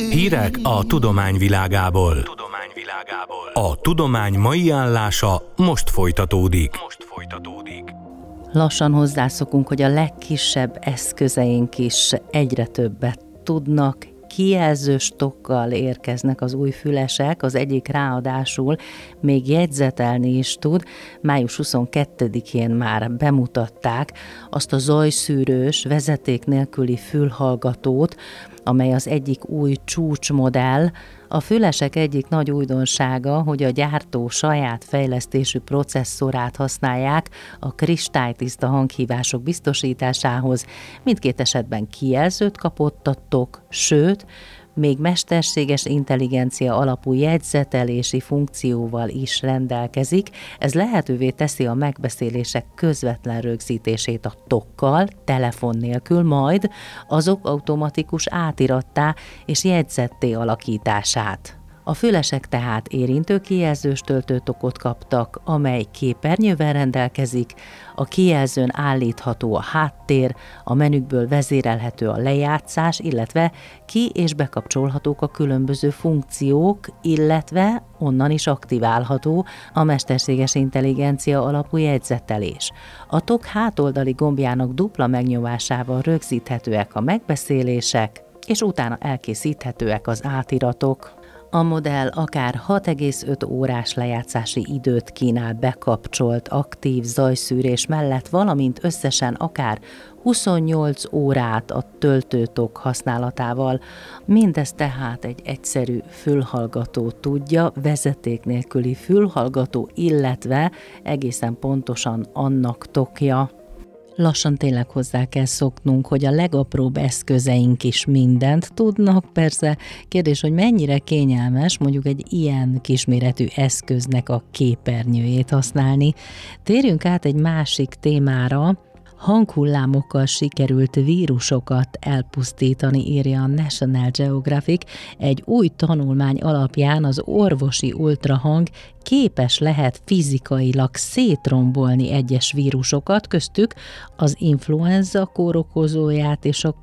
Hírek a tudomány világából. A tudomány mai állása most folytatódik. Lassan hozzászokunk, hogy a legkisebb eszközeink is egyre többet tudnak. Kijelzőstokkal érkeznek az új fülesek, az egyik ráadásul még jegyzetelni is tud. Május 22-én már bemutatták azt a zajszűrős, vezeték nélküli fülhallgatót, amely az egyik új csúcsmodell. A fülesek egyik nagy újdonsága, hogy a gyártó saját fejlesztésű processzorát használják a kristálytiszta hanghívások biztosításához. Mindkét esetben kijelzőt kapott a TOK, sőt, még mesterséges intelligencia alapú jegyzetelési funkcióval is rendelkezik. Ez lehetővé teszi a megbeszélések közvetlen rögzítését a TOK-kal, telefon nélkül, majd azok automatikus átirattá és jegyzetté alakítását. A fülesek tehát érintő kijelzős töltőtokot kaptak, amely képernyővel rendelkezik, a kijelzőn állítható a háttér, a menükből vezérelhető a lejátszás, illetve ki- és bekapcsolhatók a különböző funkciók, illetve onnan is aktiválható a mesterséges intelligencia alapú jegyzetelés. A TOK hátoldali gombjának dupla megnyomásával rögzíthetőek a megbeszélések, és utána elkészíthetőek az átiratok. A modell akár 6,5 órás lejátszási időt kínál bekapcsolt aktív zajszűrés mellett, valamint összesen akár 28 órát a töltőtok használatával. Mindez tehát egy egyszerű fülhallgató tudja, vezeték nélküli fülhallgató, illetve egészen pontosan annak tokja. Lassan tényleg hozzá kell szoknunk, hogy a legapróbb eszközeink is mindent tudnak. Persze kérdés, hogy mennyire kényelmes mondjuk egy ilyen kisméretű eszköznek a képernyőjét használni. Térjünk át egy másik témára. Hanghullámokkal sikerült vírusokat elpusztítani, írja a National Geographic. Egy új tanulmány alapján az orvosi ultrahang képes lehet fizikailag szétrombolni egyes vírusokat, köztük az influenza kórokozóját és a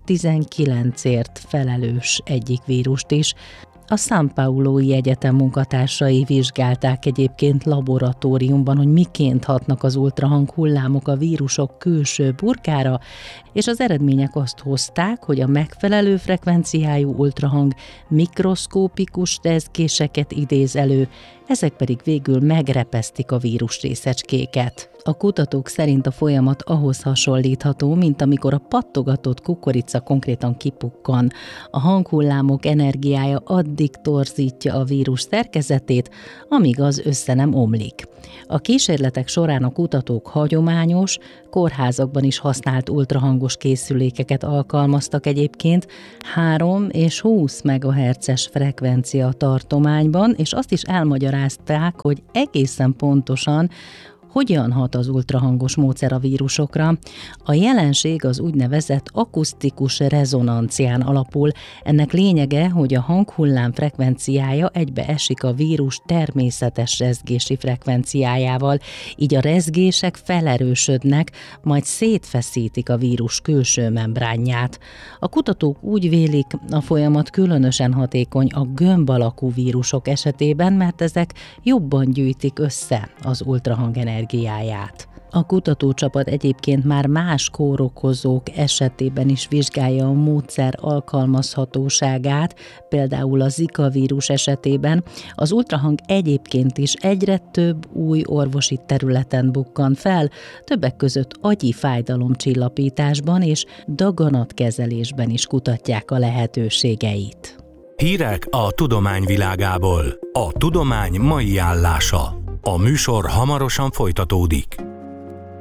COVID-19-ért felelős egyik vírust is. A São Paulo-i Egyetem munkatársai vizsgálták egyébként laboratóriumban, hogy miként hatnak az ultrahang hullámok a vírusok külső burkára, és az eredmények azt hozták, hogy a megfelelő frekvenciájú ultrahang mikroszkópikus rezgéseket idéz elő, ezek pedig végül megrepesztik a vírusrészecskéket. A kutatók szerint a folyamat ahhoz hasonlítható, mint amikor a pattogatott kukorica konkrétan kipukkan. A hanghullámok energiája addig torzítja a vírus szerkezetét, amíg az össze nem omlik. A kísérletek során a kutatók hagyományos, kórházakban is használt ultrahangos készülékeket alkalmaztak egyébként 3 és 20 MHz-es frekvencia tartományban, és azt is elmagyarázták, hogy egészen pontosan hogyan hat az ultrahangos módszer a vírusokra. A jelenség az úgynevezett akusztikus rezonancián alapul. Ennek lényege, hogy a hanghullám frekvenciája egybeesik a vírus természetes rezgési frekvenciájával, így a rezgések felerősödnek, majd szétfeszítik a vírus külső membránját. A kutatók úgy vélik, a folyamat különösen hatékony a gömb alakú vírusok esetében, mert ezek jobban gyűjtik össze az ultrahang energiáját. A kutatócsapat egyébként már más kórokozók esetében is vizsgálja a módszer alkalmazhatóságát, például a Zika vírus esetében. Az ultrahang egyébként is egyre több új orvosi területen bukkan fel, többek között agyi fájdalomcsillapításban és daganatkezelésben is kutatják a lehetőségeit. Hírek a tudomány világából. A tudomány mai állása. A műsor hamarosan folytatódik.